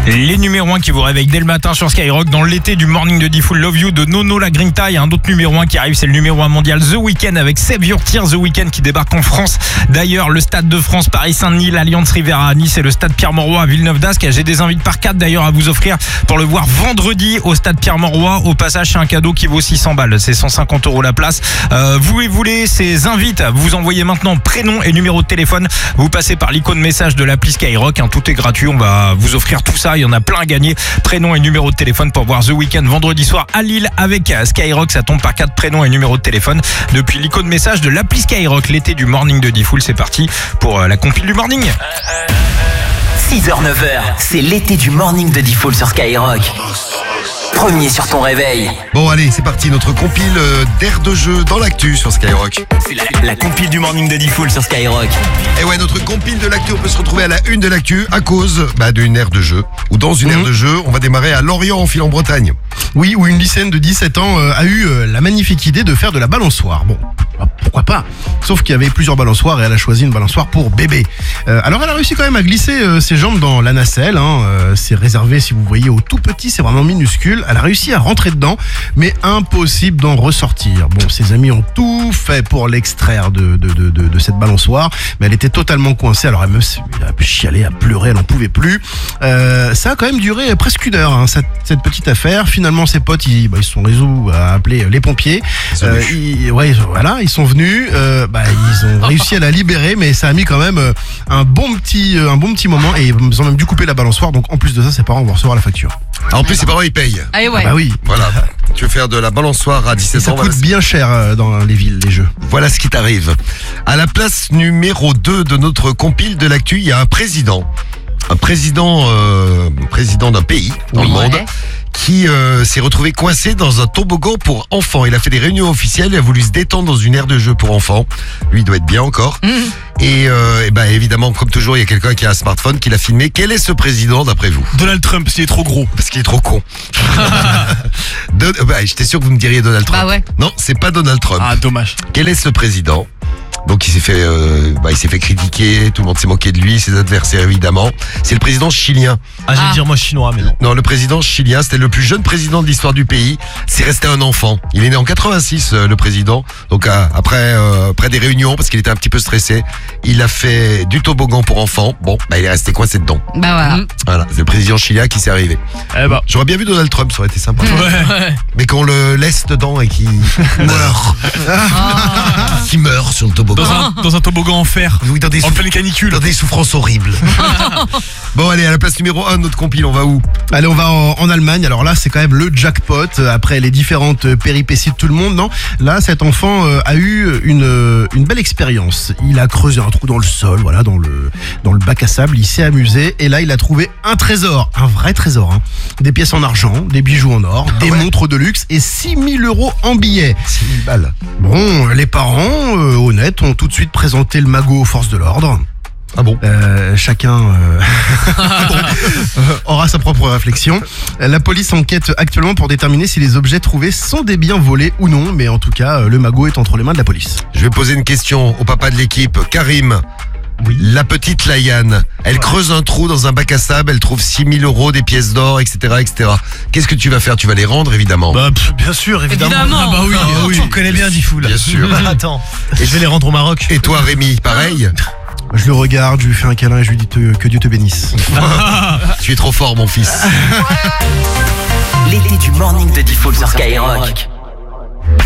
Les numéros 1 qui vous réveillent dès le matin sur Skyrock dans l'été du Morning de Diffoul Love You de Nono La Grinta. Il y a un autre numéro 1 qui arrive, c'est le numéro 1 mondial The Weeknd avec Save Your Tears The Weeknd qui débarque en France. D'ailleurs, le Stade de France, Paris-Saint-Denis, l'Alliance Riviera à Nice et le Stade Pierre-Mauroy à Villeneuve-d'Ascq. J'ai des invites par 4 d'ailleurs à vous offrir pour le voir vendredi au Stade Pierre-Mauroy. Au passage, c'est un cadeau qui vaut 600 balles. C'est 150 € la place. Vous voulez ces invites, vous envoyez maintenant prénom et numéro de téléphone. Vous passez par l'icône message de l'appli Skyrock. Tout est gratuit. On va vous offrir tout ça. Il y en a plein à gagner. Prénom et numéro de téléphone pour voir The Weeknd vendredi soir à Lille avec Skyrock. Ça tombe par 4 prénoms et numéro de téléphone depuis l'icône message de l'appli Skyrock. L'été du Morning de Diffoul, c'est parti pour la compile du Morning. 6h-9h, c'est l'été du Morning de Diffoul sur Skyrock. Premier sur ton réveil. Bon allez, c'est parti, notre compile d'air de jeu dans l'actu sur Skyrock. La compile du Morning de Diffoul sur Skyrock. Et ouais, notre compile de l'actu, on peut se retrouver à la une de l'actu à cause d'une aire de jeu. Ou dans une aire de jeu, on va démarrer à Lorient en file en Bretagne. Oui, où une lycéenne de 17 ans a eu la magnifique idée de faire de la balançoire. Bon, pourquoi pas? Sauf qu'il y avait plusieurs balançoires et elle a choisi une balançoire pour bébé. Alors elle a réussi quand même à glisser ses jambes dans la nacelle. C'est réservé, si vous voyez, aux tout petits, c'est vraiment minuscule. Elle a réussi à rentrer dedans, mais impossible d'en ressortir. Bon, ses amis ont tout fait pour l'extraire de cette balançoire, mais elle était totalement coincée. Alors elle a chialé, elle a pleuré, elle en pouvait plus. Ça a quand même duré presque une heure, cette petite affaire. Finalement, ses potes, ils se sont résolus à appeler les pompiers. Ils sont venus. Ils ont réussi à la libérer, mais ça a mis quand même un bon petit moment, et ils ont même dû couper la balançoire. Donc en plus de ça, ses parents vont recevoir la facture. En plus, ses parents ils payent. Ah ouais. Bah oui. Voilà. Tu veux faire de la balançoire à 17 Ça ans, coûte bien cher dans les villes, les jeux. Voilà ce qui t'arrive. À la place numéro 2 de notre compile de l'actu, il y a un président. Un président d'un pays dans le monde qui s'est retrouvé coincé dans un toboggan pour enfants. Il a fait des réunions officielles, il a voulu se détendre dans une aire de jeu pour enfants. Lui, il doit être bien encore. Et évidemment, comme toujours, il y a quelqu'un qui a un smartphone qui l'a filmé. Quel est ce président d'après vous? Donald Trump, parce qu'il est trop gros. Parce qu'il est trop con. J'étais sûr que vous me diriez Donald Trump. Bah ouais. Non, c'est pas Donald Trump. Ah, dommage. Quel est ce président? Donc il s'est fait critiquer, tout le monde s'est moqué de lui, ses adversaires évidemment. C'est le président chilien. J'allais dire moi chinois, mais non. Non, le président chilien, c'était le plus jeune président de l'histoire du pays. C'est resté un enfant. Il est né en 86, le président. Donc après des réunions, parce qu'il était un petit peu stressé, il a fait du toboggan pour enfants. Bon, il est resté coincé dedans. Bah voilà. Voilà, c'est le président chilien qui s'est arrivé. J'aurais bien vu Donald Trump, ça aurait été sympa. Ouais. Mais qu'on le laisse dedans et qu'il meurt. Qu'il meurt sur le toboggan. Dans un toboggan en fer. Oui, En pleine canicule. Dans des souffrances horribles. Bon, allez, à la place numéro 1 de notre compile, on va où? Allez, on va en Allemagne. Alors là, c'est quand même le jackpot après les différentes péripéties de tout le monde, non? Là, cet enfant a eu une belle expérience. Il a creusé un trou dans le sol, voilà, dans le bac à sable. Il s'est amusé et là, il a trouvé un trésor, un vrai trésor. Des pièces en argent, des bijoux en or, des montres de luxe et 6 000 € en billets. 6 000 balles. Bon, les parents, honnêtes, ont tout de suite présenté le magot aux forces de l'ordre. Ah bon? Chacun aura sa propre réflexion. La police enquête actuellement pour déterminer si les objets trouvés sont des biens volés ou non, mais en tout cas, le magot est entre les mains de la police. Je vais poser une question au papa de l'équipe, Karim. Oui. La petite Laïane, elle creuse un trou dans un bac à sable, elle trouve 6 000 €, des pièces d'or, etc., etc. Qu'est-ce que tu vas faire? Tu vas les rendre, évidemment. Bien sûr, évidemment. Évidemment. Ah oui. Tu me connais bien, Diffoul. Bien sûr. Attends. Et je vais les rendre au Maroc. Et toi, Rémi, pareil? Je le regarde, je lui fais un câlin et je lui dis que Dieu te bénisse. Tu es trop fort, mon fils. L'été du Morning de Diffoul sur Skyrock.